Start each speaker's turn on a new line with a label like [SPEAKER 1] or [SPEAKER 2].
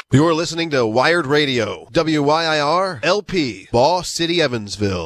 [SPEAKER 1] You're listening to Wired Radio, WYIR LP, Boss City, Evansville.